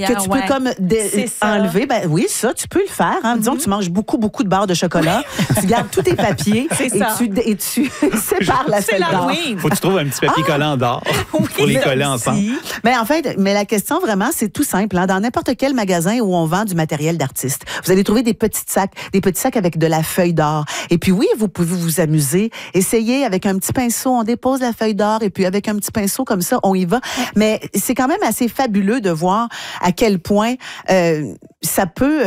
que tu peux comme enlever. Ben oui, ça, tu peux le faire. Hein. Disons que tu manges beaucoup de barres de chocolat, tu gardes tous tes papiers et tu sépares la feuille d'or. Faut que tu trouves un petit papier collant d'or pour les coller ensemble. Mais en fait, la question vraiment, c'est tout simple. Hein. Dans n'importe quel magasin où on vend du matériel d'artiste, vous allez trouver des petits sacs avec de la feuille d'or. Et puis oui, vous pouvez vous amuser. Essayez avec un petit pinceau, on dépose la feuille d'or et puis avec un petit pinceau comme ça, on y va. Mais c'est quand même assez fabuleux de voir à quel point ça peut,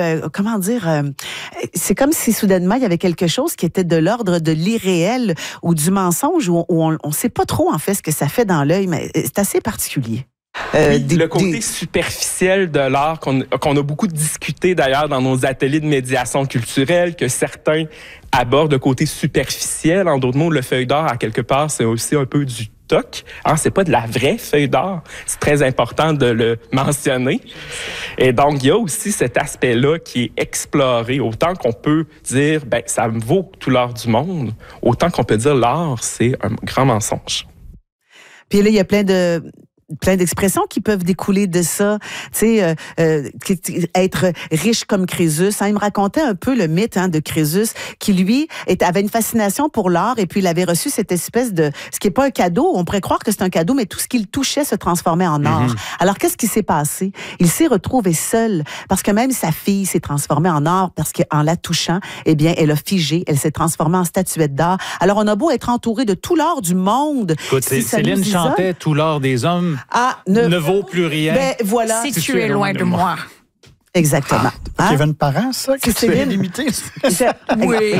c'est comme si soudainement il y avait quelque chose qui était de l'ordre de l'irréel ou du mensonge où on sait pas trop en fait ce que ça fait dans l'œil, mais c'est assez particulier. Le côté superficiel de l'art qu'on a beaucoup discuté d'ailleurs dans nos ateliers de médiation culturelle, que certains abordent le côté superficiel. En d'autres mots, le feuille d'or, à quelque part, c'est aussi un peu du toc. Hein, c'est pas de la vraie feuille d'or. C'est très important de le mentionner. Et donc, il y a aussi cet aspect-là qui est exploré. Autant qu'on peut dire, ça me vaut tout l'or du monde, autant qu'on peut dire l'art, c'est un grand mensonge. Puis là, il y a plein d'expressions qui peuvent découler de ça. Tu sais, être riche comme Crésus. Hein, il me racontait un peu le mythe de Crésus, qui lui avait une fascination pour l'art et puis il avait reçu cette espèce de, ce qui est pas un cadeau, on pourrait croire que c'est un cadeau, mais tout ce qu'il touchait se transformait en or. Alors qu'est-ce qui s'est passé? Il s'est retrouvé seul parce que même sa fille s'est transformée en or parce qu'en la touchant, eh bien, elle a figé, elle s'est transformée en statuette d'or. Alors on a beau être entouré de tout l'or du monde. Écoute, Céline chantait « Tout l'or des hommes ». Ne vaut plus rien. Ben, voilà. Si tu es loin de moi. Exactement. Kevin Parent, ça, que tu as limité. Oui.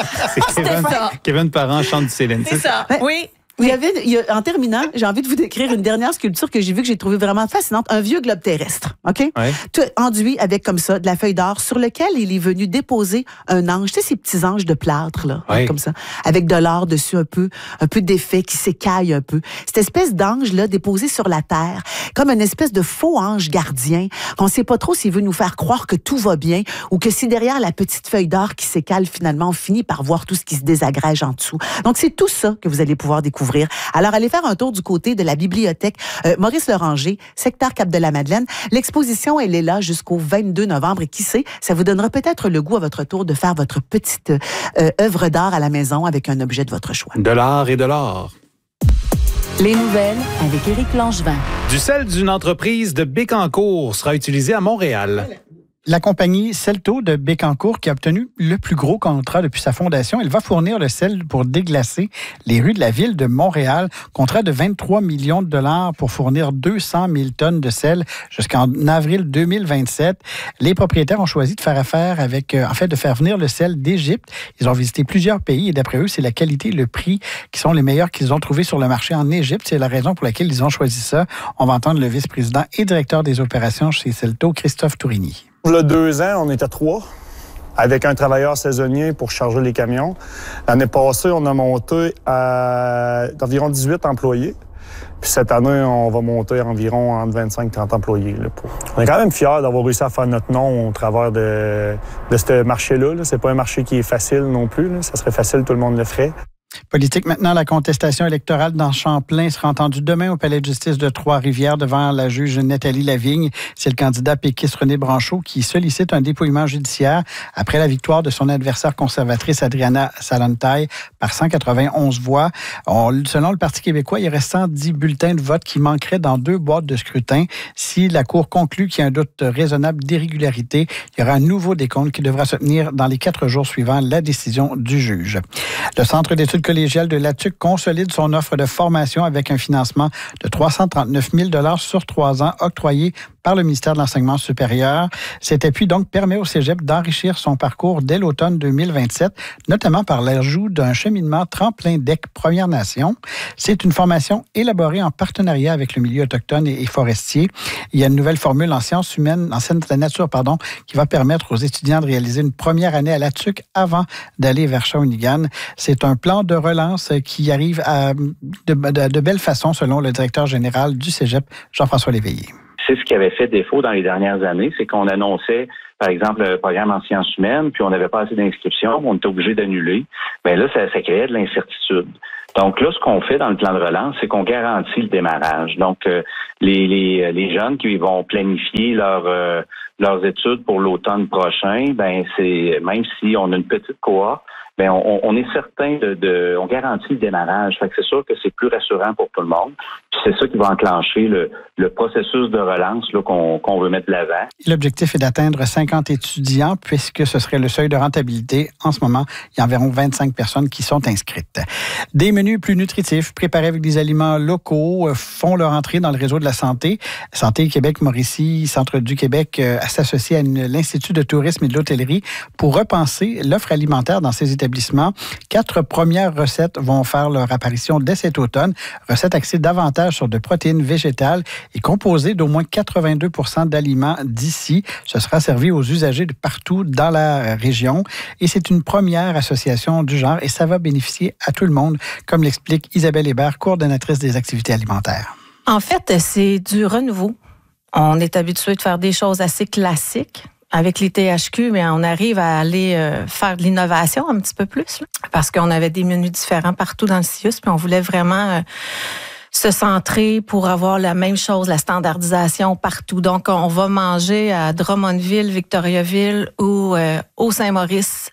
C'est Kevin Parent chante du Céline. C'est ça. Oui. En terminant, j'ai envie de vous décrire une dernière sculpture que j'ai vue, que j'ai trouvée vraiment fascinante. Un vieux globe terrestre, OK? Ouais. Tout enduit avec, comme ça, de la feuille d'or sur lequel il est venu déposer un ange. Tu sais, ces petits anges de plâtre, là, comme ça, avec de l'or dessus un peu d'effet qui s'écaille un peu. Cette espèce d'ange-là déposé sur la terre, comme une espèce de faux ange gardien. On sait pas trop s'il veut nous faire croire que tout va bien ou que si derrière la petite feuille d'or qui s'écale, finalement, on finit par voir tout ce qui se désagrège en dessous. Donc, c'est tout ça que vous allez pouvoir découvrir. Alors, allez faire un tour du côté de la bibliothèque Maurice Loranger, secteur Cap-de-la-Madeleine. L'exposition, elle est là jusqu'au 22 novembre. Et qui sait, ça vous donnera peut-être le goût à votre tour de faire votre petite œuvre d'art à la maison avec un objet de votre choix. De l'art et de l'or. Les nouvelles avec Éric Langevin. Du sel d'une entreprise de Bécancour sera utilisé à Montréal. La compagnie Celto de Bécancour, qui a obtenu le plus gros contrat depuis sa fondation, elle va fournir le sel pour déglacer les rues de la ville de Montréal. Contrat de 23 millions de dollars pour fournir 200 000 tonnes de sel jusqu'en avril 2027. Les propriétaires ont choisi de faire affaire avec, de faire venir le sel d'Égypte. Ils ont visité plusieurs pays et d'après eux, c'est la qualité et le prix qui sont les meilleurs qu'ils ont trouvés sur le marché en Égypte. C'est la raison pour laquelle ils ont choisi ça. On va entendre le vice-président et directeur des opérations chez Celto, Christophe Tourigny. Il y a 2 ans, on était 3, avec un travailleur saisonnier pour charger les camions. L'année passée, on a monté à d'environ 18 employés. Puis cette année, on va monter environ entre 25 et 30 employés. On est quand même fiers d'avoir réussi à faire notre nom au travers de ce marché-là. C'est pas un marché qui est facile non plus. Ça serait facile, tout le monde le ferait. Politique maintenant, la contestation électorale dans Champlain sera entendue demain au Palais de justice de Trois-Rivières devant la juge Nathalie Lavigne. C'est le candidat péquiste René Branchot qui sollicite un dépouillement judiciaire après la victoire de son adversaire conservatrice Adriana Salontaille par 191 voix. Selon le Parti québécois, il reste 110 bulletins de vote qui manqueraient dans 2 boîtes de scrutin. Si la Cour conclut qu'il y a un doute raisonnable d'irrégularité, il y aura un nouveau décompte qui devra se tenir dans les 4 jours suivant la décision du juge. Le Centre d'études collégiales de l'ATUC consolide son offre de formation avec un financement de 339 000 $ sur 3 ans octroyé par le ministère de l'Enseignement supérieur. Cet appui donc permet au cégep d'enrichir son parcours dès l'automne 2027, notamment par l'ajout d'un cheminement tremplin DEC Première Nation. C'est une formation élaborée en partenariat avec le milieu autochtone et forestier. Il y a une nouvelle formule en sciences humaines, en sciences de la nature, qui va permettre aux étudiants de réaliser une première année à l'ATUC avant d'aller vers Shawinigan. C'est un plan de relance qui arrive de belle façon, selon le directeur général du cégep, Jean-François Léveillé. C'est ce qui avait fait défaut dans les dernières années, c'est qu'on annonçait, par exemple, le programme en sciences humaines, puis on n'avait pas assez d'inscriptions, on était obligé d'annuler. Mais là, ça créait de l'incertitude. Donc là, ce qu'on fait dans le plan de relance, c'est qu'on garantit le démarrage. Donc, les jeunes qui vont planifier leurs études pour l'automne prochain, ben c'est même si on a une petite cohorte, ben on est certain on garantit le démarrage. Fait que c'est sûr que c'est plus rassurant pour tout le monde. Puis c'est ça qui va enclencher le processus de relance là, qu'on veut mettre de l'avant. L'objectif est d'atteindre 50 étudiants puisque ce serait le seuil de rentabilité. En ce moment, il y a environ 25 personnes qui sont inscrites. Des menus plus nutritifs, préparés avec des aliments locaux, font leur entrée dans le réseau de la santé. Santé Québec Mauricie, Centre du Québec, s'associe à l'Institut de tourisme et de l'hôtellerie pour repenser l'offre alimentaire dans ces établissements. 4 premières recettes vont faire leur apparition dès cet automne. Recettes axées davantage sur de protéines végétales et composées d'au moins 82 % d'aliments d'ici. Ce sera servi aux usagers de partout dans la région. Et c'est une première association du genre et ça va bénéficier à tout le monde, comme l'explique Isabelle Hébert, coordonnatrice des activités alimentaires. En fait, c'est du renouveau. On est habitué de faire des choses assez classiques. Avec les THQ, mais on arrive à aller faire de l'innovation un petit peu plus, là, parce qu'on avait des menus différents partout dans le CIUS, puis on voulait vraiment se centrer pour avoir la même chose, la standardisation partout. Donc, on va manger à Drummondville, Victoriaville ou au Saint-Maurice.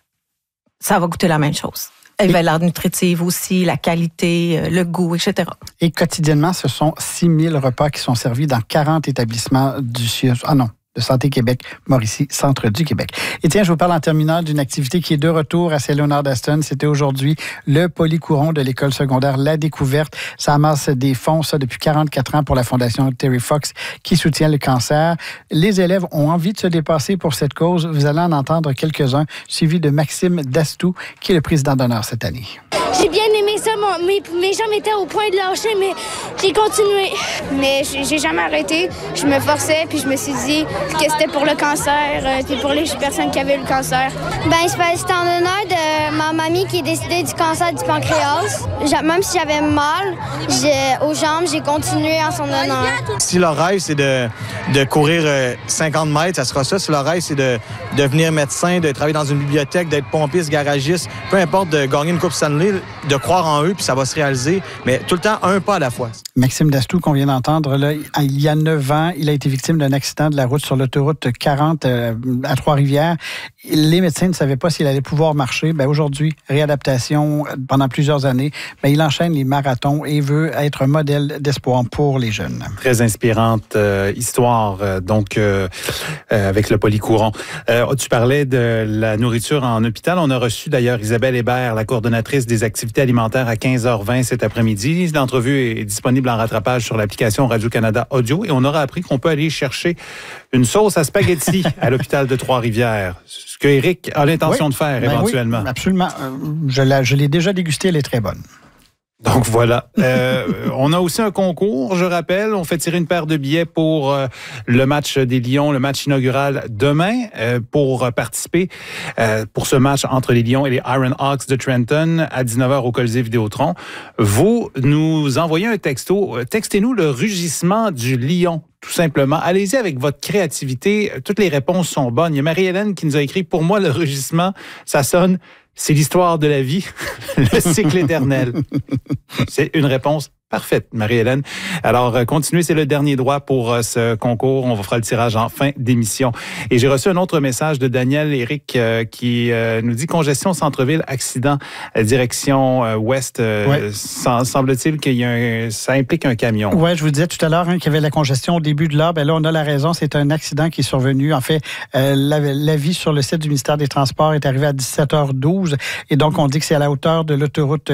Ça va goûter la même chose. Les valeurs nutritives aussi, la qualité, le goût, etc. Et quotidiennement, ce sont 6 000 repas qui sont servis dans 40 établissements du CIUS. Ah non, de Santé Québec, Mauricie, Centre du Québec. Et tiens, je vous parle en terminant d'une activité qui est de retour à Saint-Léonard-d'Aston. C'était aujourd'hui le Polycouron de l'école secondaire La Découverte. Ça amasse des fonds, ça, depuis 44 ans pour la Fondation Terry Fox qui soutient le cancer. Les élèves ont envie de se dépasser pour cette cause. Vous allez en entendre quelques-uns, suivi de Maxime Dastou, qui est le président d'honneur cette année. J'ai bien aimé ça. Mes jambes étaient au point de lâcher, mais j'ai continué. Mais j'ai jamais arrêté. Je me forçais, puis je me suis dit que c'était pour le cancer, puis pour les personnes qui avaient le cancer. C'était en honneur de ma mamie qui est décédée du cancer du pancréas. Même si j'avais mal aux jambes, j'ai continué en son honneur. Si leur rêve, c'est de courir 50 mètres, ça sera ça. Si leur rêve, c'est de devenir médecin, de travailler dans une bibliothèque, d'être pompiste, garagiste, peu importe, de gagner une Coupe Stanley, de croire en eux, puis ça va se réaliser, mais tout le temps, un pas à la fois. Maxime Dastou, qu'on vient d'entendre, là, il y a 9 ans, il a été victime d'un accident de la route sur l'autoroute 40 à Trois-Rivières. Les médecins ne savaient pas s'il allait pouvoir marcher. Aujourd'hui, réadaptation pendant plusieurs années. Il enchaîne les marathons et veut être un modèle d'espoir pour les jeunes. Très inspirante histoire, avec le Polycouron. Tu parlais de la nourriture en hôpital. On a reçu d'ailleurs Isabelle Hébert, la coordonnatrice des activités alimentaires à 15h20 cet après-midi. L'entrevue est disponible en rattrapage sur l'application Radio-Canada Audio et on aura appris qu'on peut aller chercher une sauce à spaghetti à l'hôpital de Trois-Rivières. Ce que Éric a l'intention de faire éventuellement. Oui, absolument. Je l'ai déjà dégustée, elle est très bonne. Donc voilà. On a aussi un concours, je rappelle. On fait tirer une paire de billets pour le match des Lions, le match inaugural demain. Pour participer pour ce match entre les Lions et les Iron Hawks de Trenton à 19h au Colisée Vidéotron, vous nous envoyez un texto. Textez-nous le rugissement du lion. Tout simplement. Allez-y avec votre créativité. Toutes les réponses sont bonnes. Il y a Marie-Hélène qui nous a écrit « Pour moi, le rugissement, ça sonne... C'est l'histoire de la vie, le cycle éternel. » C'est une réponse parfaite, Marie-Hélène. Alors, continuez, c'est le dernier droit pour ce concours. On vous fera le tirage en fin d'émission. Et j'ai reçu un autre message de Daniel Éric qui nous dit « Congestion centre-ville, accident, direction ouest. » Semble-t-il que ça implique un camion. Oui, je vous disais tout à l'heure qu'il y avait la congestion au début de l'heure. Là, on a la raison. C'est un accident qui est survenu. En fait, l'avis sur le site du ministère des Transports est arrivé à 17h12. Et donc, on dit que c'est à la hauteur de l'autoroute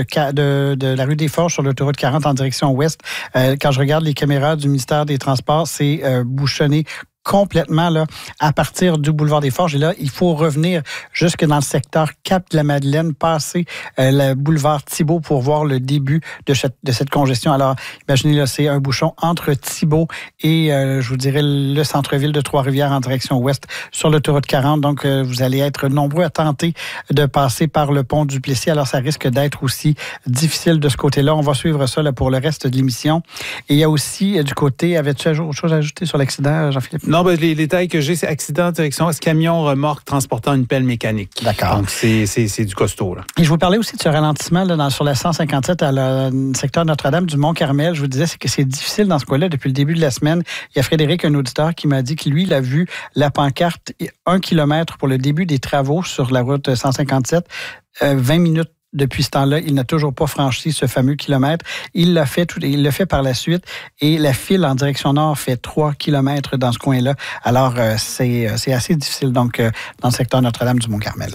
de la rue des Forges sur l'autoroute 40 en direction ouest. Quand je regarde les caméras du ministère des Transports, c'est bouchonné complètement là, à partir du boulevard des Forges. Et là, il faut revenir jusque dans le secteur Cap-de-la-Madeleine, passer le boulevard Thibault pour voir le début de cette congestion. Alors, imaginez, là, c'est un bouchon entre Thibault et, je vous dirais, le centre-ville de Trois-Rivières en direction ouest sur l'autoroute 40. Donc, vous allez être nombreux à tenter de passer par le pont du Plessis. Alors, ça risque d'être aussi difficile de ce côté-là. On va suivre ça là, pour le reste de l'émission. Et il y a aussi, du côté, avais-tu autre chose à ajouter sur l'accident, Jean-Philippe? Non, les détails que j'ai, c'est accident de direction, ce camion remorque transportant une pelle mécanique. D'accord. Donc, c'est du costaud, là. Et je vous parlais aussi de ce ralentissement là, sur la 157 à le secteur Notre-Dame du Mont-Carmel. Je vous disais que c'est difficile dans ce coin-là depuis le début de la semaine. Il y a Frédéric, un auditeur, qui m'a dit que lui, il a vu la pancarte 1 kilomètre pour le début des travaux sur la route 157. 20 minutes depuis ce temps-là, il n'a toujours pas franchi ce fameux kilomètre. Il l'a fait par la suite et la file en direction nord fait 3 kilomètres dans ce coin-là. Alors, c'est assez difficile donc dans le secteur Notre-Dame du Mont-Carmel.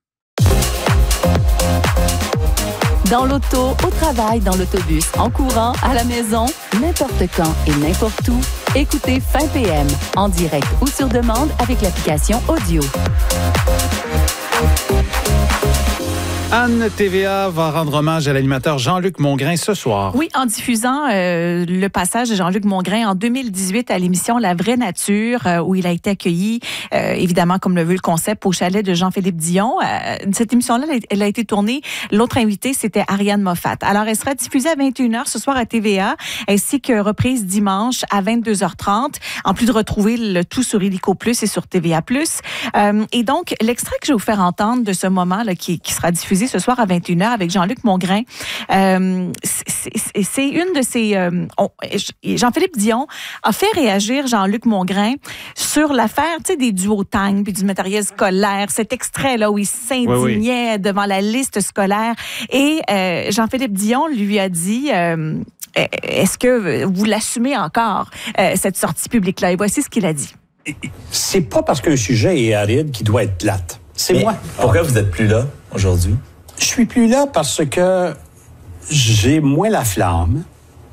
Dans l'auto, au travail, dans l'autobus, en courant, à la maison, n'importe quand et n'importe où, écoutez Fin PM en direct ou sur demande avec l'application Audio. Anne TVA va rendre hommage à l'animateur Jean-Luc Mongrain ce soir. Oui, en diffusant le passage de Jean-Luc Mongrain en 2018 à l'émission La Vraie Nature, où il a été accueilli, évidemment, comme le veut le concept, au chalet de Jean-Philippe Dion. Cette émission-là, elle a été tournée. L'autre invité, c'était Ariane Moffat. Alors, elle sera diffusée à 21h ce soir à TVA, ainsi que reprise dimanche à 22h30, en plus de retrouver le tout sur Illico Plus et sur TVA Plus. Et donc, l'extrait que je vais vous faire entendre de ce moment là, qui sera diffusé ce soir à 21h avec Jean-Luc Mongrain. C'est une de ces... Jean-Philippe Dion a fait réagir Jean-Luc Mongrain sur l'affaire des duotangs puis du matériel scolaire. Cet extrait-là où il s'indignait devant la liste scolaire. Et Jean-Philippe Dion lui a dit... est-ce que vous l'assumez encore, cette sortie publique-là? Et voici ce qu'il a dit. C'est pas parce qu'un sujet est aride qu'il doit être plate. C'est moi. Pourquoi vous n'êtes plus là aujourd'hui? Je suis plus là parce que j'ai moins la flamme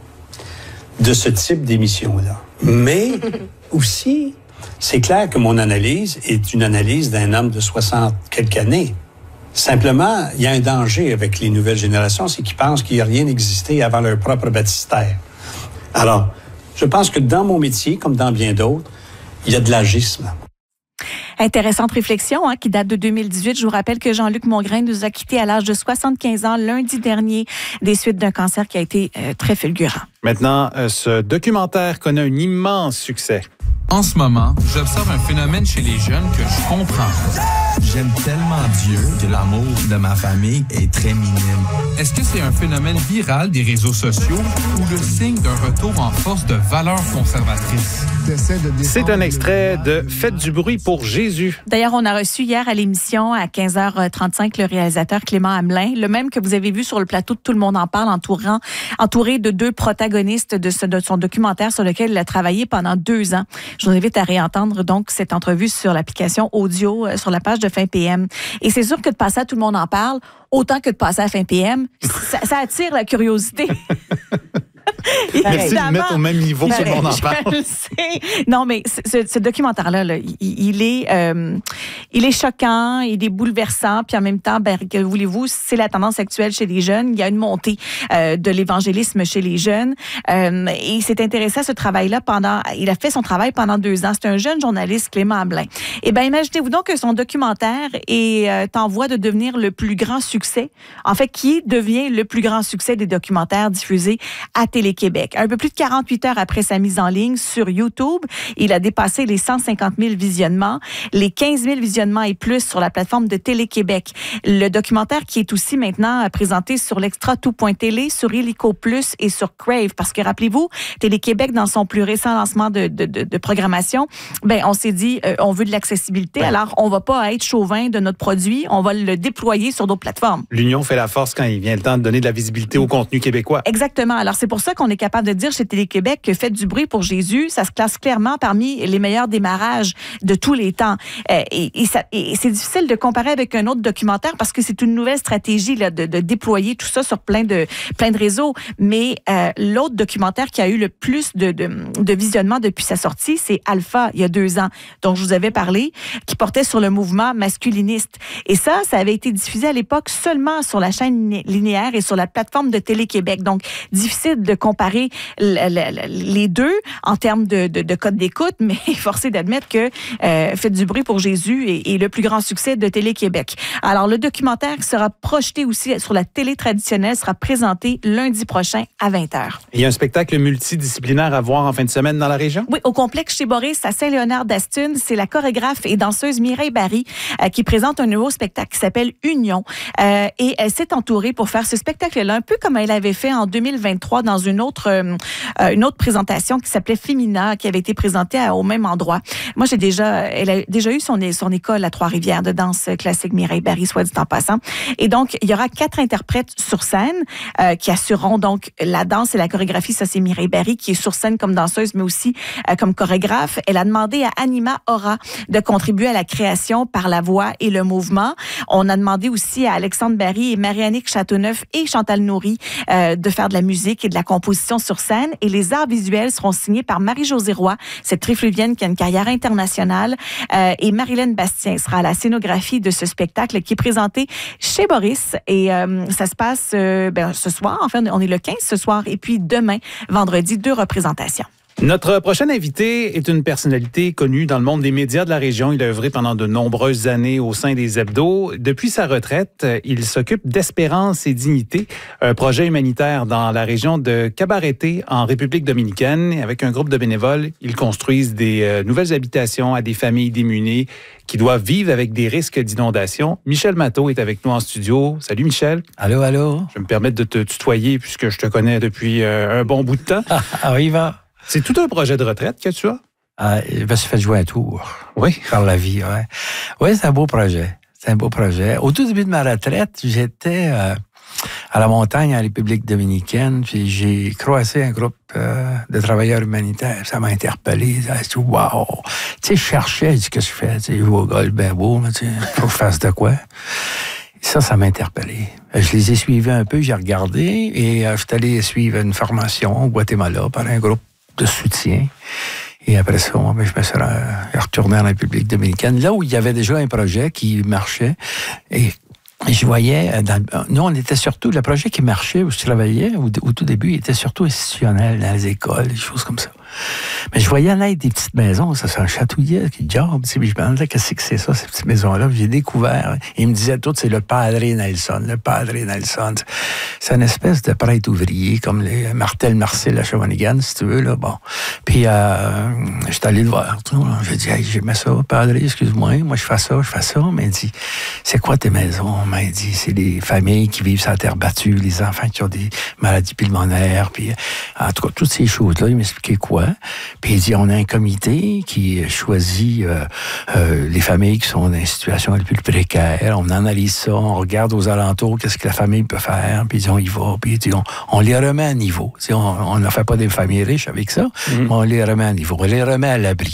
de ce type d'émission-là. Mais aussi, c'est clair que mon analyse est une analyse d'un homme de 60 quelques années. Simplement, il y a un danger avec les nouvelles générations, c'est qu'ils pensent qu'il n'y a rien existé avant leur propre baptistère. Alors, je pense que dans mon métier, comme dans bien d'autres, il y a de l'agisme. Intéressante réflexion qui date de 2018. Je vous rappelle que Jean-Luc Mongrain nous a quittés à l'âge de 75 ans lundi dernier des suites d'un cancer qui a été très fulgurant. Maintenant, ce documentaire connaît un immense succès. En ce moment, j'observe un phénomène chez les jeunes que je comprends. J'aime tellement Dieu que l'amour de ma famille est très minime. Est-ce que c'est un phénomène viral des réseaux sociaux ou le signe d'un retour en force de valeurs conservatrices? C'est un extrait de Faites du bruit pour Jésus. D'ailleurs, on a reçu hier à l'émission à 15h35 le réalisateur Clément Hamelin, le même que vous avez vu sur le plateau de Tout le monde en parle, entouré de 2 protagonistes de son documentaire sur lequel il a travaillé pendant 2 ans. Je vous invite à réentendre donc cette entrevue sur l'application audio, sur la page de Fin PM. Et c'est sûr que de passer à Tout le monde en parle, autant que de passer à Fin PM, ça attire la curiosité. Merci de le mettre au même niveau que Tout le monde en parle. Je le sais. Non, mais ce documentaire-là, il est choquant, il est bouleversant, puis en même temps, que voulez-vous, c'est la tendance actuelle chez les jeunes. Il y a une montée de l'évangélisme chez les jeunes. Et il s'est intéressé à ce travail-là il a fait son travail pendant 2 ans. C'est un jeune journaliste, Clément Hamelin. Eh bien, imaginez-vous donc que son documentaire est en voie de devenir le plus grand succès. En fait, qui devient le plus grand succès des documentaires diffusés à Télé-Québec. Un peu plus de 48 heures après sa mise en ligne sur YouTube, il a dépassé les 150 000 visionnements, les 15 000 visionnements et plus sur la plateforme de Télé-Québec. Le documentaire qui est aussi maintenant présenté sur l'Extra Tout.télé, sur Illico Plus et sur Crave. Parce que rappelez-vous, Télé-Québec, dans son plus récent lancement de programmation, on s'est dit, on veut de l'accessibilité, alors on va pas être chauvin de notre produit, on va le déployer sur d'autres plateformes. L'union fait la force quand il vient le temps de donner de la visibilité au contenu québécois. Exactement. Alors, c'est pour ça qu'on est capable de dire chez Télé-Québec que Faites du bruit pour Jésus, ça se classe clairement parmi les meilleurs démarrages de tous les temps. Et c'est difficile de comparer avec un autre documentaire parce que c'est une nouvelle stratégie là, de déployer tout ça sur plein de réseaux. Mais l'autre documentaire qui a eu le plus de visionnement depuis sa sortie, c'est Alpha, il y a 2 ans, dont je vous avais parlé, qui portait sur le mouvement masculiniste. Et ça avait été diffusé à l'époque seulement sur la chaîne linéaire et sur la plateforme de Télé-Québec. Donc, difficile de comparer comparer les deux en termes de code d'écoute, mais forcé d'admettre que Faites du bruit pour Jésus est le plus grand succès de Télé-Québec. Alors, le documentaire qui sera projeté aussi sur la télé traditionnelle sera présenté lundi prochain à 20h. Il y a un spectacle multidisciplinaire à voir en fin de semaine dans la région? Oui, au complexe chez Boris à Saint-Léonard-d'Astune. C'est la chorégraphe et danseuse Mireille Barry qui présente un nouveau spectacle qui s'appelle Union. Et elle s'est entourée pour faire ce spectacle-là, un peu comme elle avait fait en 2023 dans une autre présentation qui s'appelait Femina, qui avait été présentée au même endroit. Moi, elle a déjà eu son école à Trois-Rivières de danse classique Mireille Barry, soit dit en passant. Et donc, il y aura 4 interprètes sur scène qui assureront donc la danse et la chorégraphie. Ça, c'est Mireille Barry qui est sur scène comme danseuse, mais aussi comme chorégraphe. Elle a demandé à Anima Aura de contribuer à la création par la voix et le mouvement. On a demandé aussi à Alexandre Barry et Marie-Annick Châteauneuf et Chantal Nourry de faire de la musique et de la composition sur scène. Et les arts visuels seront signés par Marie-Josée Roy, cette trifluvienne qui a une carrière internationale. Et Marilyn Bastien sera à la scénographie de ce spectacle qui est présenté chez Boris. Et ça se passe ce soir. Enfin, on est le 15 ce soir. Et puis demain, vendredi, 2 représentations. Notre prochain invité est une personnalité connue dans le monde des médias de la région. Il a œuvré pendant de nombreuses années au sein des hebdos. Depuis sa retraite, il s'occupe d'Espérance et Dignité, un projet humanitaire dans la région de Cabarete, en République dominicaine. Et avec un groupe de bénévoles, ils construisent des nouvelles habitations à des familles démunies qui doivent vivre avec des risques d'inondation. Michel Matteau est avec nous en studio. Salut Michel. Allô, allô. Je vais me permettre de te tutoyer puisque je te connais depuis un bon bout de temps. Oui, va. C'est tout un projet de retraite que tu as? Je me suis fait jouer un tour. Oui. Par la vie, oui. Oui, c'est un beau projet. C'est un beau projet. Au tout début de ma retraite, j'étais à la montagne en République dominicaine, puis j'ai croisé un groupe de travailleurs humanitaires. Ça m'a interpellé. J'ai dit, wow! Tu sais, je cherchais, je dis, qu'est-ce que je fais? Tu sais, je vois gars, ben beau, mais tu sais, faut que je fasse de quoi? Ça m'a interpellé. Je les ai suivis un peu, j'ai regardé, et je suis allé suivre une formation au Guatemala par un groupe de soutien. Et après ça, je me suis retourné en République dominicaine, là où il y avait déjà un projet qui marchait. Et je voyais, nous, on était surtout, le projet qui marchait, où je travaillais, au tout début, il était surtout institutionnel, dans les écoles, des choses comme ça. Mais je voyais naître des petites maisons, ça c'est un chatouillet qui job, je me demandais qu'est-ce que c'est ça, ces petites maisons-là. J'ai découvert, il me disait tout, c'est le Padre Nelson, le Padre Nelson. C'est une espèce de prêtre ouvrier, comme les Martel-Marcel à Shawinigan, si tu veux, là, bon. Puis, j'étais allé le voir, j'ai dit, hey, j'aimais ça, Padre, excuse-moi, moi je fais ça, mais il dit, c'est quoi tes maisons? Il dit, c'est les familles qui vivent sur la terre battue, les enfants qui ont des maladies pulmonaires, puis, en tout cas, toutes ces choses-là, il m'expliquait quoi. Puis il dit, on a un comité qui choisit les familles qui sont dans les situations les plus précaires. On analyse ça, on regarde aux alentours qu'est-ce que la famille peut faire, puis on y va. Puis il dit, on les remet à niveau. On ne fait pas des familles riches avec ça, mais on les remet à niveau. On les remet à l'abri.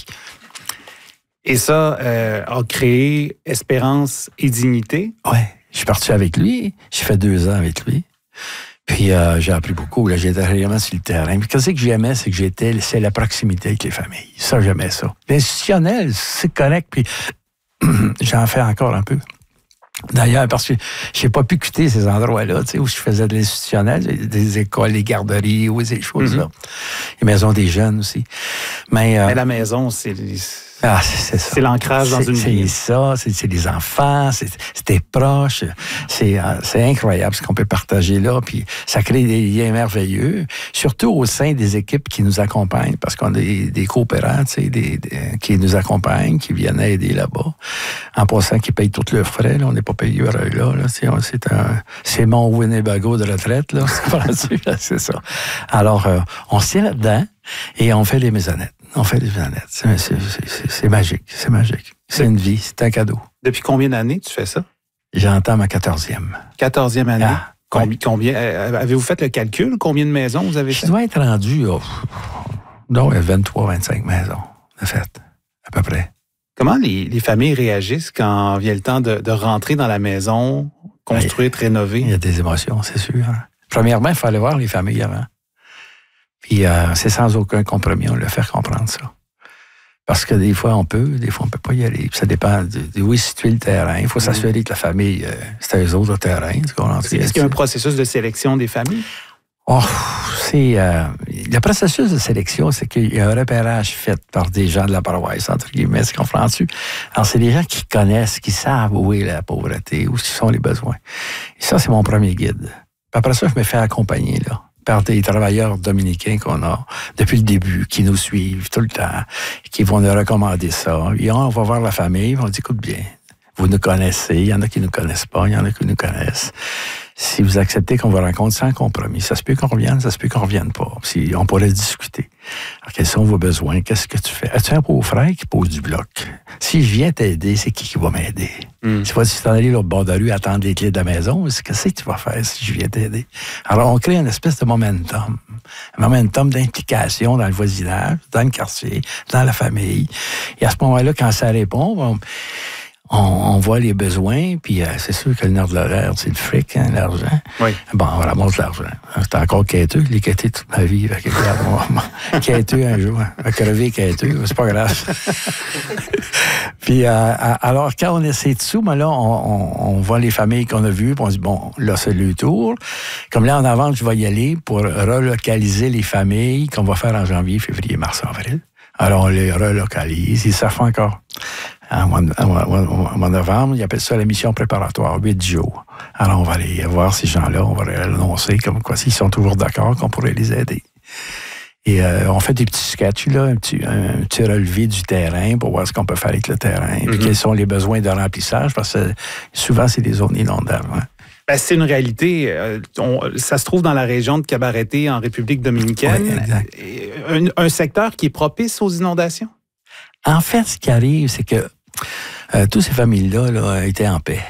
Et ça a créé Espérance et Dignité? Oui. Je suis parti avec lui. J'ai fait 2 ans avec lui. Puis j'ai appris beaucoup. Là, j'étais réellement sur le terrain. Puis qu'est-ce que j'aimais, c'est que c'est la proximité avec les familles. Ça, j'aimais ça. L'institutionnel, c'est correct. Puis j'en fais encore un peu. D'ailleurs, parce que j'ai pas pu quitter ces endroits-là, tu sais, où je faisais de l'institutionnel, des écoles, les garderies, ou ces choses-là. Les maisons des jeunes aussi. Mais la maison, c'est ça. C'est l'ancrage dans une vie. C'est ça, c'est les enfants, c'est tes proches. C'est incroyable ce qu'on peut partager là. Puis ça crée des liens merveilleux, surtout au sein des équipes qui nous accompagnent, parce qu'on a des coopérants, tu sais, qui nous accompagnent, qui viennent aider là-bas. En passant, qui payent tous leurs frais. Là, on n'est pas payé là. C'est mon Winnebago de retraite, là. C'est ça. Alors, on se tient là-dedans et on fait les maisonnettes. C'est magique, c'est magique. C'est une vie, c'est un cadeau. Depuis combien d'années tu fais ça? J'entends ma 14e. 14e année? Combien avez-vous fait le calcul? Combien de maisons vous avez fait? Je dois être rendu il y a 23, 25 maisons de fait, à peu près. Comment les familles réagissent quand vient le temps de rentrer dans la maison, construire, rénover? Il y a des émotions, c'est sûr. Premièrement, il fallait voir les familles avant. Puis c'est sans aucun compromis, on leur fait comprendre ça. Parce que des fois on peut pas y aller. Puis ça dépend de où est situé le terrain. Il faut s'assurer que la famille, c'est eux autres le terrain. Est-ce qu'il y a un processus de sélection des familles? Oh, le processus de sélection, c'est qu'il y a un repérage fait par des gens de la paroisse, entre guillemets, ce qu'on comprend-tu? Alors, c'est des gens qui connaissent, qui savent où est la pauvreté, où sont les besoins. Et ça, c'est mon premier guide. Puis après ça, je me fais accompagner, là, par des travailleurs dominicains qu'on a depuis le début, qui nous suivent tout le temps, qui vont nous recommander ça. Et on va voir la famille, on dit, écoute bien, vous nous connaissez, il y en a qui ne nous connaissent pas, il y en a qui nous connaissent. Si vous acceptez qu'on vous rencontre sans compromis, ça se peut qu'on revienne, ça se peut qu'on revienne pas. Si on pourrait discuter. Alors, quels sont vos besoins? Qu'est-ce que tu fais? As-tu un pauvre frère qui pose du bloc? Si je viens t'aider, c'est qui va m'aider? Tu vas t'en aller l'autre bord de la rue attendre les clés de la maison? Qu'est-ce que tu vas faire si je viens t'aider? Alors, on crée une espèce de momentum. Un momentum d'implication dans le voisinage, dans le quartier, dans la famille. Et à ce moment-là, quand ça répond, on voit les besoins, puis c'est sûr que le nerf de l'horaire, c'est le fric, hein, l'argent. Oui. Bon, on ramasse l'argent. J'étais encore quêteux, je l'ai quêté toute ma vie. Quêteux un jour, crevé quêteux, c'est pas grave. Puis, alors, quand on essaie de sous, ben là, on voit les familles qu'on a vues, puis on se dit, bon, là, c'est le tour. Comme là, en avant, je vais y aller pour relocaliser les familles qu'on va faire en janvier, février, mars, avril. Alors, on les relocalise, ils savent encore. En mois de novembre, ils appellent ça la mission préparatoire, 8 jours. Alors, on va aller voir ces gens-là, on va les annoncer comme quoi, s'ils sont toujours d'accord, qu'on pourrait les aider. Et on fait des petits sketchs, là, un petit relevé du terrain pour voir ce qu'on peut faire avec le terrain, puis quels sont les besoins de remplissage, parce que souvent, c'est des zones inondables. Hein. Ben, c'est une réalité. Ça se trouve dans la région de Cabarete, en République dominicaine. Oui, un secteur qui est propice aux inondations? En fait, ce qui arrive, c'est que toutes ces familles-là là, étaient en paix.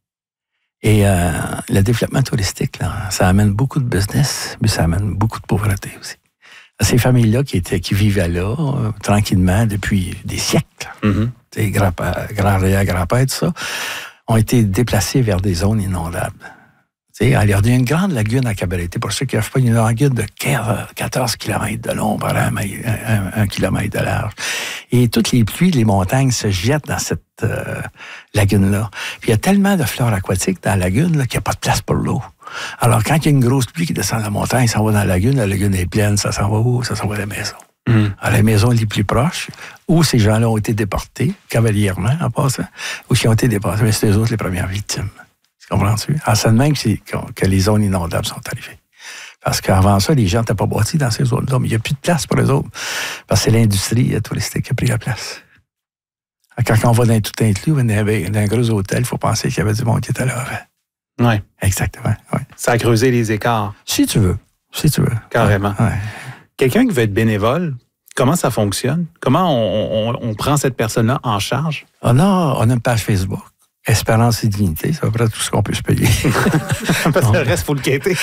Et le développement touristique, là, ça amène beaucoup de business, mais ça amène beaucoup de pauvreté aussi. Ces familles-là qui vivaient là, tranquillement, depuis des siècles, grand-réa, grand-père, tout ça, ont été déplacés vers des zones inondables. Alors, il y a une grande lagune à Cabarete. Pour ceux qui ne savent pas, il y a une lagune de 14 km de long par 1 kilomètre de large. Et toutes les pluies, les montagnes se jettent dans cette lagune-là. Puis il y a tellement de flore aquatique dans la lagune là, qu'il n'y a pas de place pour l'eau. Alors, quand il y a une grosse pluie qui descend de la montagne, ça va dans la lagune est pleine, ça s'en va où? Ça s'en va à la maison. À la maison les plus proches, où ces gens-là ont été déportés, cavalièrement, en passant, ou qui ont été déportés, mais c'est eux autres les premières victimes. Comprends-tu? Alors, c'est de même que les zones inondables sont arrivées. Parce qu'avant ça, les gens n'étaient pas bâtis dans ces zones-là, mais il n'y a plus de place pour eux autres. Parce que c'est l'industrie touristique qui a pris la place. Alors, quand on va dans un tout inclus, dans un gros hôtel, il faut penser qu'il y avait du monde qui était là avant. Oui. Exactement. Ouais. Ça a creusé les écarts. Si tu veux. Carrément. Ouais. Quelqu'un qui veut être bénévole, comment ça fonctionne? Comment on prend cette personne-là en charge? On a une page Facebook. Espérance et dignité, c'est à peu près tout ce qu'on peut se payer. Parce que le reste, il faut le quêter.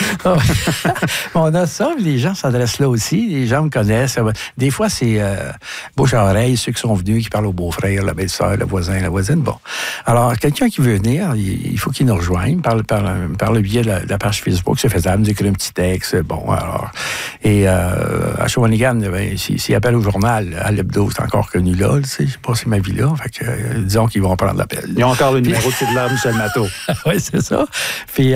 On a ça, les gens s'adressent là aussi, les gens me connaissent. Des fois, c'est bouche à oreille, ceux qui sont venus, qui parlent au beau-frère, la belle-sœur, le voisin, la voisine. Bon. Alors, quelqu'un qui veut venir, il faut qu'il nous rejoigne par le biais de la page Facebook. C'est faisable, nous écrire un petit texte. Bon, alors. Et à Shawinigan, s'ils appellent au journal, à l'hebdo, c'est encore connu là, tu sais, j'ai passé ma vie là. Fait que, disons qu'ils vont prendre l'appel. Ils ont encore le numéro de Tidler, Michel Matteau. Oui, c'est ça. Puis,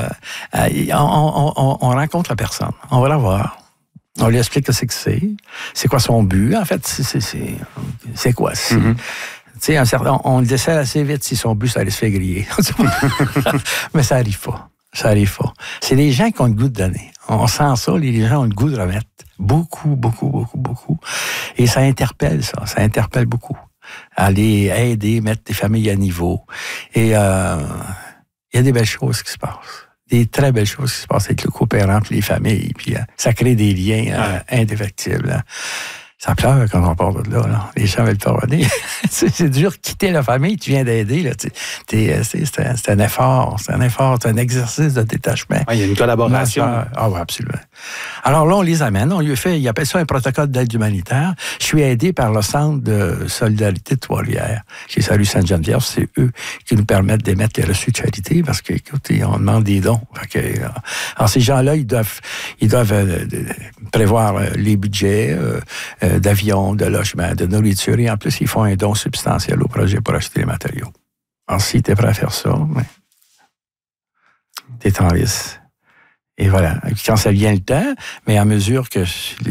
on rencontre la personne. On va la voir. On lui explique ce que c'est. C'est quoi son but. En fait, c'est quoi? Tu sais, on le décèle assez vite si son but, c'est d'aller se faire griller. Mais ça n'arrive pas. Ça n'arrive pas. C'est les gens qui ont le goût de donner. On sent ça, les gens ont le goût de remettre. Beaucoup, beaucoup, beaucoup, beaucoup. Et ça interpelle, ça. Ça interpelle beaucoup. Aller aider, mettre des familles à niveau. Et il y a des belles choses qui se passent. Des très belles choses qui se passent avec le coopérant et les familles. Puis ça crée des liens indéfectibles. Hein. Ça pleure quand on part de là. Les gens veulent pas revenir. C'est dur de quitter la famille, tu viens d'aider. Là. C'est un effort, c'est un exercice de détachement. Il y a une collaboration. Ah oui, absolument. Alors là, on les amène. On lui fait, il appelle ça un protocole d'aide humanitaire. Je suis aidé par le Centre de solidarité de Trois-Rivières, qui est sa rue Sainte-Geneviève. C'est eux qui nous permettent d'émettre les reçus de charité parce qu'écoutez, on demande des dons. Alors ces gens-là, ils doivent prévoir les budgets d'avions, de logements, de nourriture. Et en plus, ils font un don substantiel au projet pour acheter les matériaux. Alors, si tu es prêt à faire ça, t'es en risque. Et voilà. Quand ça vient le temps, mais à mesure que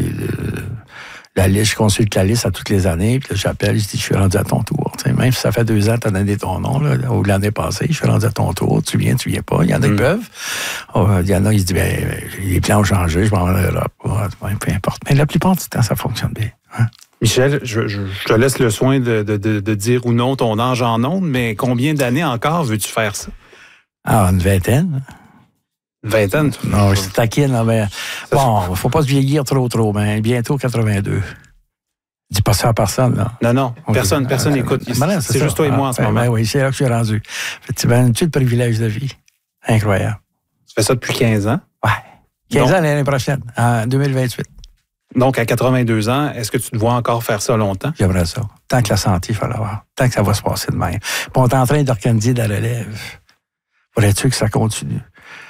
la liste, je consulte la liste à toutes les années, puis là, j'appelle, je dis, je suis rendu à ton tour. T'sais, même si ça fait 2 ans que tu as donné ton nom, là, ou l'année passée, je suis rendu à ton tour, tu viens pas. Il y en a qui peuvent. Il y en a qui se disent, les plans ont changé, je m'en vais en Europe. Peu importe. Mais la plupart du temps, ça fonctionne bien. Hein? Michel, je te laisse le soin de dire ou non ton âge en ondes, mais combien d'années encore veux-tu faire ça? Ah, une vingtaine. Une vingtaine? Non, je suis taquine, là, mais bon, faut pas se vieillir trop, mais bientôt 82. Dis pas ça à personne, là. Non, personne n'écoute. C'est juste toi et moi en ce moment. Oui, c'est là que je suis rendu. Effectivement, un petit privilège de vie. Incroyable. Tu fais ça depuis 15 ans? Ouais. 15 ans l'année prochaine, en 2028. Donc, à 82 ans, est-ce que tu te vois encore faire ça longtemps? J'aimerais ça. Tant que la santé, il faut l'avoir. Tant que ça va se passer de même. Puis on est en train d'organiser de la relève. Faudrait-tu que ça continue?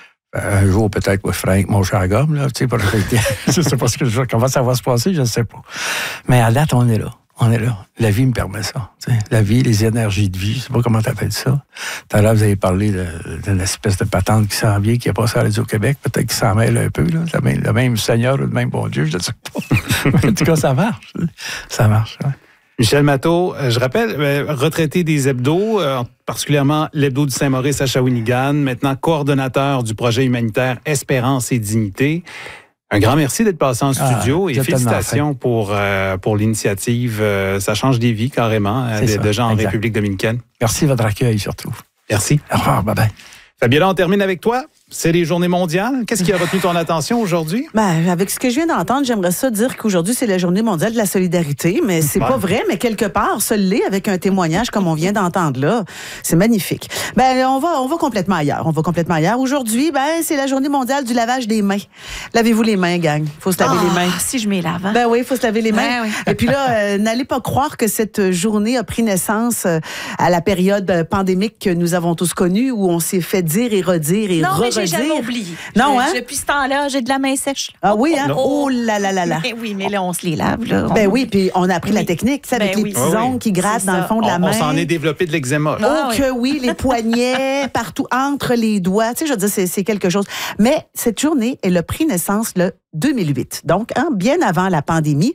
Un jour, peut-être, moi, je ferai avec mon cher gomme, là, tu sais, pour je sais pas comment ça va se passer, je ne sais pas. Mais à date, on est là. La vie me permet ça. T'sais. La vie, les énergies de vie, je sais pas comment tu appelles ça. Tout à l'heure, vous avez parlé d'une espèce de patente qui s'en vient, qui est passée à Radio-Québec. Peut-être qu'il s'en mêle un peu, là. Le même Seigneur ou le même bon Dieu, je ne sais pas. En tout cas, ça marche. Ça marche, ouais. Michel Matteau, je rappelle, retraité des hebdos, particulièrement l'hebdo du Saint-Maurice à Shawinigan, maintenant coordonnateur du projet humanitaire Espérance et Dignité. Un grand merci d'être passé en studio et félicitations pour l'initiative. Ça change des vies carrément de gens en République dominicaine. Merci de votre accueil surtout. Merci. Au revoir, bye-bye. Fabiola, on termine avec toi. C'est les journées mondiales. Qu'est-ce qui a retenu ton attention aujourd'hui? Avec ce que je viens d'entendre, j'aimerais ça dire qu'aujourd'hui, c'est la journée mondiale de la solidarité, mais c'est pas vrai, mais quelque part, ça l'est avec un témoignage comme on vient d'entendre là. C'est magnifique. On va complètement ailleurs. Aujourd'hui, c'est la journée mondiale du lavage des mains. Lavez-vous les mains, gang. Faut se laver les mains. Si je m'y lave. Hein? Oui, faut se laver les mains. Oui. Et puis là, n'allez pas croire que cette journée a pris naissance à la période pandémique que nous avons tous connue, où on s'est fait dire et redire et re-redire. J'ai jamais oublié. Non, Depuis ce temps-là, j'ai de la main sèche. Ah oui, hein? Oh là là là là. Oui, mais là, on se les lave. Là. Oui, puis on a appris la technique, avec les petits ongles qui grattent dans le fond de la main. On s'en est développé de l'eczéma. Que oui, les poignets, partout, entre les doigts. Tu sais, je veux dire, c'est quelque chose. Mais cette journée, elle a pris naissance le 2008, donc bien avant la pandémie.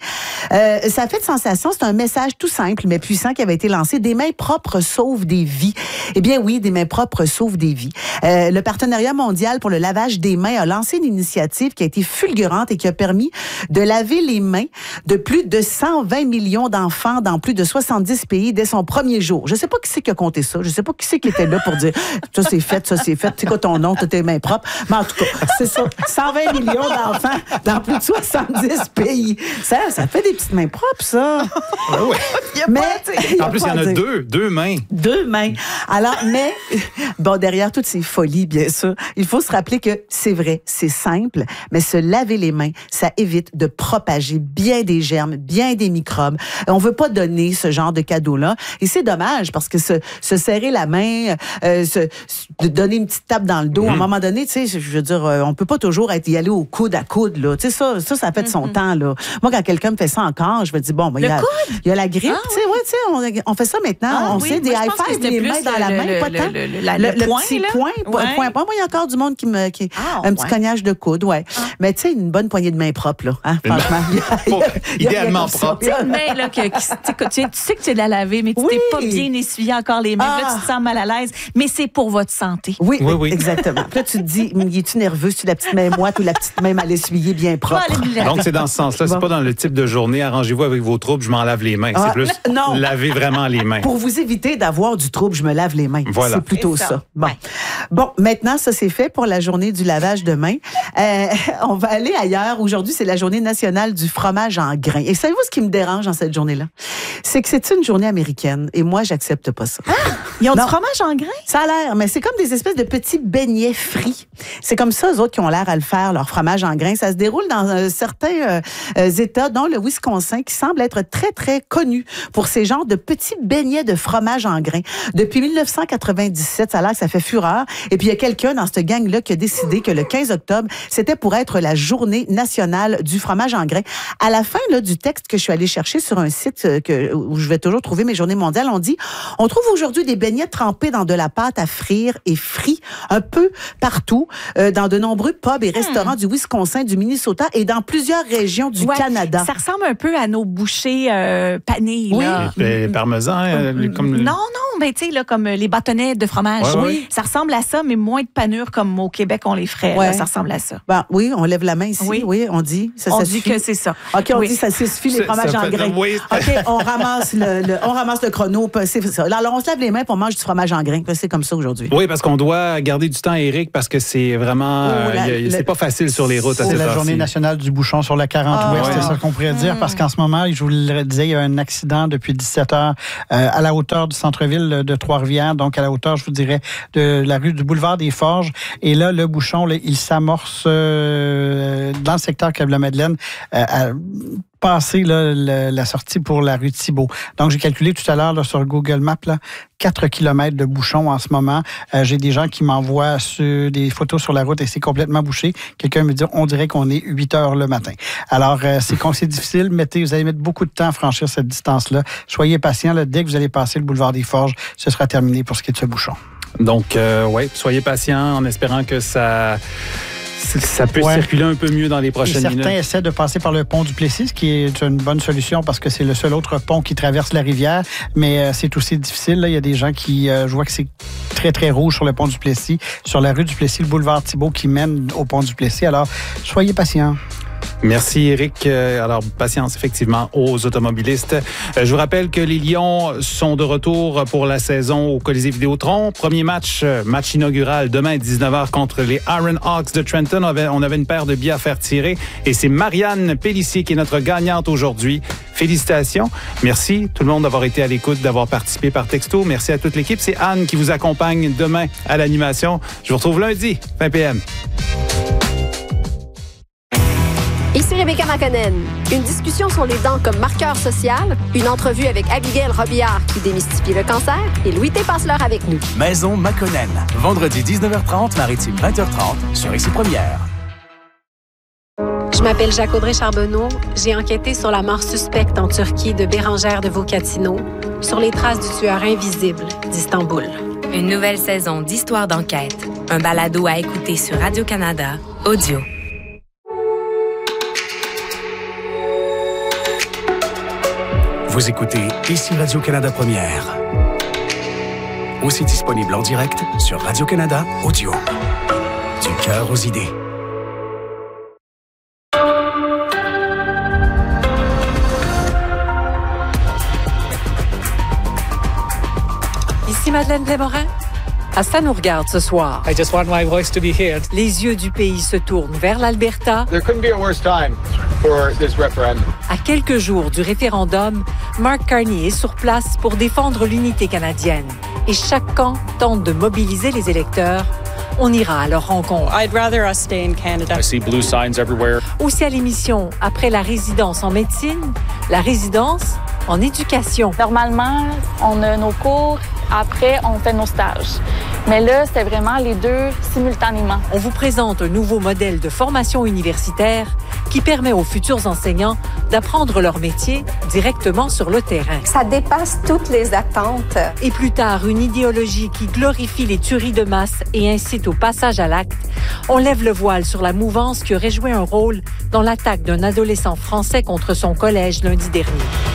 Ça a fait de sensation, c'est un message tout simple mais puissant qui avait été lancé. Des mains propres sauvent des vies. Eh bien oui, des mains propres sauvent des vies. Le Partenariat mondial pour le lavage des mains a lancé une initiative qui a été fulgurante et qui a permis de laver les mains de plus de 120 millions d'enfants dans plus de 70 pays dès son premier jour. Je sais pas qui c'est qui a compté ça, je sais pas qui c'est qui était là pour dire ça c'est fait, c'est quoi ton nom, t'as tes mains propres, mais en tout cas, c'est ça, 120 millions d'enfants dans plus de 70 pays. Ça fait des petites mains propres, ça. Oui. Mais en plus, il y en a deux mains. 2 mains. Alors, mais, derrière toutes ces folies, bien sûr, il faut se rappeler que c'est vrai, c'est simple, mais se laver les mains, ça évite de propager bien des germes, bien des microbes. On veut pas donner ce genre de cadeau-là. Et c'est dommage, parce que se serrer la main, donner une petite tape dans le dos, à un moment donné, tu sais, je veux dire, on peut pas toujours y aller au coude à coude, là. Tu sais, ça fait de son temps, là. Moi, quand quelqu'un me fait ça encore, je me dis, il y a la grippe, tu sais, on fait ça maintenant. On sait des high-fives, les mains dans la main, pas tant. Le point, petit point. Moi, il y a encore du monde qui un petit cognage de coude, Mais tu sais, une bonne poignée de main propre, là. Hein, franchement. Idéalement propre. Une main, là, tu sais que tu es de la laver, mais tu t'es pas bien essuyé encore les mains. Là, tu te sens mal à l'aise, mais c'est pour votre santé. Oui. Exactement. Puis là, tu te dis, es-tu nerveux? Es-tu la petite main moite ou la petite main mal essuyée, bien propre? Donc, c'est dans ce sens-là. C'est pas dans le type de journée, arrangez-vous avec vos troubles, je m'en lave les mains. C'est plus laver vraiment les mains. Pour vous éviter d'avoir du trouble, je me lave les mains. Voilà. C'est plutôt ça. Bon, maintenant, ça c'est fait pour la journée du lavage de mains. On va aller ailleurs. Aujourd'hui, c'est la journée nationale du fromage en grains. Et savez-vous ce qui me dérange dans cette journée-là? C'est que c'est une journée américaine. Et moi, j'accepte pas ça. Ils ont du fromage en grains? Ça a l'air, mais c'est comme des espèces de petits beignets frits. C'est comme ça, eux autres, qui ont l'air à le faire, leur fromage en grains. Ça se déroule dans certains États, dont le Wisconsin, qui semble être très, très connu pour ces genres de petits beignets de fromage en grains. Depuis 1997, ça a l'air que ça fait fureur. Et puis, il y a quelqu'un dans cette gang-là qui a décidé que le 15 octobre, c'était pour être la journée nationale du fromage en grains. À la fin du texte que je suis allée chercher sur un site où je vais toujours trouver mes journées mondiales, on dit, on trouve aujourd'hui des beignets trempés dans de la pâte à frire et frits un peu partout, dans de nombreux pubs et restaurants du Wisconsin, du Minnesota et dans plusieurs régions du Canada. Ça ressemble un peu à nos bouchées panées. Oui. Là. Les parmesans, comme... Non, mais tu sais, là, comme les bâtonnets de fromage. Ouais, oui. Ça ressemble à ça, mais moins de panure comme au Québec, on les ferait. Ouais. Là, ça ressemble à ça. Ben, oui, on lève la main ici. Oui, on dit. On dit que c'est ça. OK, on dit ça suffit, les fromages en grains. Oui. OK, on ramasse le chrono. C'est ça. Alors, on se lève les mains et on mange du fromage en grains. C'est comme ça aujourd'hui. Oui, parce qu'on doit garder du temps, Éric, parce que c'est vraiment... c'est pas facile sur les routes à cette C'est la heure-ci. journée nationale du bouchon sur la 40 Ouest, c'est ça qu'on pourrait dire, parce qu'en ce moment, je vous le disais, il y a un accident depuis 17 heures à la hauteur du centre-ville de Trois-Rivières, donc à la hauteur, je vous dirais, de la rue du boulevard des Forges. Et là, le bouchon, là, il s'amorce dans le secteur Câble-la-Madeleine à passer là, la sortie pour la rue Thibault. Donc, j'ai calculé tout à l'heure là, sur Google Maps, là, 4 km de bouchons en ce moment. J'ai des gens qui m'envoient des photos sur la route et c'est complètement bouché. Quelqu'un me dit, on dirait qu'on est 8 heures le matin. Alors, c'est difficile. Vous allez mettre beaucoup de temps à franchir cette distance-là. Soyez patients. Là, dès que vous allez passer le boulevard des Forges, ce sera terminé pour ce qui est de ce bouchon. Donc, soyez patients en espérant que ça peut circuler un peu mieux dans les prochaines minutes. Certains essaient de passer par le pont du Plessis, ce qui est une bonne solution parce que c'est le seul autre pont qui traverse la rivière, mais c'est aussi difficile. Là. Il y a des gens qui, je vois que c'est très, très rouge sur le pont du Plessis, sur la rue du Plessis, le boulevard Thibault qui mène au pont du Plessis. Alors, soyez patients. Merci, Éric. Alors, patience, effectivement, aux automobilistes. Je vous rappelle que les Lions sont de retour pour la saison au Colisée Vidéotron. Premier match inaugural, demain à 19h contre les Iron Hawks de Trenton. On avait une paire de billets à faire tirer et c'est Marianne Pellissier qui est notre gagnante aujourd'hui. Félicitations. Merci tout le monde d'avoir été à l'écoute, d'avoir participé par texto. Merci à toute l'équipe. C'est Anne qui vous accompagne demain à l'animation. Je vous retrouve lundi, 20 p.m. Ici Rebecca McConnell. Une discussion sur les dents comme marqueur social, une entrevue avec Abigail Robillard qui démystifie le cancer et Louis T. Passeleur avec nous. Maison McConnell. Vendredi 19h30, Maritime 20h30 sur Ici Première. Je m'appelle Jacques-Audrey Charbonneau. J'ai enquêté sur la mort suspecte en Turquie de Bérangère de Vocatino, sur les traces du tueur invisible d'Istanbul. Une nouvelle saison d'Histoire d'enquête. Un balado à écouter sur Radio-Canada, audio. Vous écoutez Ici Radio-Canada Première. Aussi disponible en direct sur Radio-Canada Audio. Du cœur aux idées. Ici Madeleine Blais-Morin. Ça nous regarde ce soir. I just want my voice to be heard. Les yeux du pays se tournent vers l'Alberta. There couldn't be a worse time for this referendum. À quelques jours du référendum, Mark Carney est sur place pour défendre l'unité canadienne. Et chaque camp tente de mobiliser les électeurs. On ira à leur rencontre. I'd rather us stay in Canada. I see blue signs everywhere. Aussi à l'émission, après la résidence en médecine, la résidence en éducation. Normalement, on a nos cours, après, on fait nos stages. Mais là, c'était vraiment les deux simultanément. On vous présente un nouveau modèle de formation universitaire qui permet aux futurs enseignants d'apprendre leur métier directement sur le terrain. Ça dépasse toutes les attentes. Et plus tard, une idéologie qui glorifie les tueries de masse et incite au passage à l'acte. On lève le voile sur la mouvance qui aurait joué un rôle dans l'attaque d'un adolescent français contre son collège lundi dernier.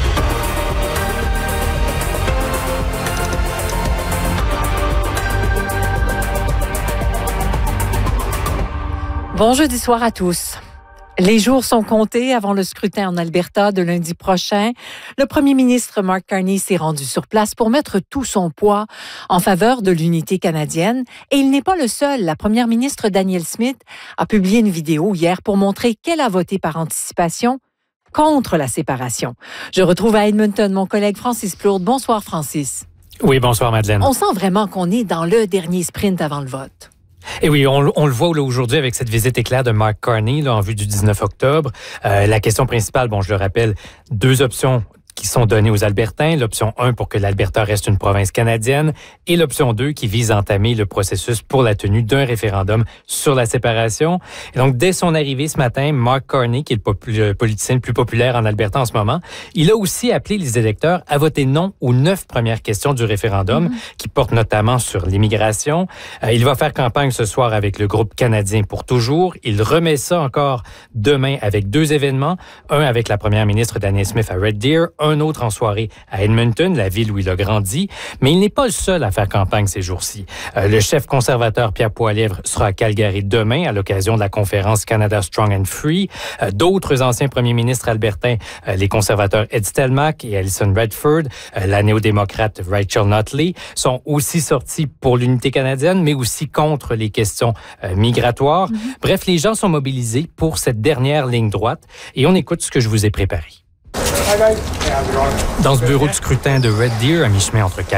Bon jeudi soir à tous. Les jours sont comptés avant le scrutin en Alberta de lundi prochain. Le premier ministre Mark Carney s'est rendu sur place pour mettre tout son poids en faveur de l'unité canadienne. Et il n'est pas le seul. La première ministre Danielle Smith a publié une vidéo hier pour montrer qu'elle a voté par anticipation contre la séparation. Je retrouve à Edmonton mon collègue Francis Plourde. Bonsoir Francis. Oui, bonsoir Madeleine. On sent vraiment qu'on est dans le dernier sprint avant le vote. Et oui, on le voit là, aujourd'hui avec cette visite éclair de Mark Carney là, en vue du 19 octobre. La question principale, je le rappelle, deux options qui sont données aux Albertains. L'option 1 pour que l'Alberta reste une province canadienne et l'option 2 qui vise à entamer le processus pour la tenue d'un référendum sur la séparation. Et donc, dès son arrivée ce matin, Mark Carney, qui est le politicien le plus populaire en Alberta en ce moment, il a aussi appelé les électeurs à voter non aux 9 premières questions du référendum, qui portent notamment sur l'immigration. Il va faire campagne ce soir avec le groupe canadien pour toujours. Il remet ça encore demain avec 2 événements. Un avec la première ministre Danielle Smith à Red Deer, un autre en soirée à Edmonton, la ville où il a grandi. Mais il n'est pas le seul à faire campagne ces jours-ci. Le chef conservateur Pierre Poilievre sera à Calgary demain à l'occasion de la conférence Canada Strong and Free. D'autres anciens premiers ministres albertains, les conservateurs Ed Stelmach et Alison Redford, la néo-démocrate Rachel Notley, sont aussi sortis pour l'unité canadienne, mais aussi contre les questions migratoires. Bref, les gens sont mobilisés pour cette dernière ligne droite et on écoute ce que je vous ai préparé. Dans ce bureau de scrutin de Red Deer, à mi-chemin entre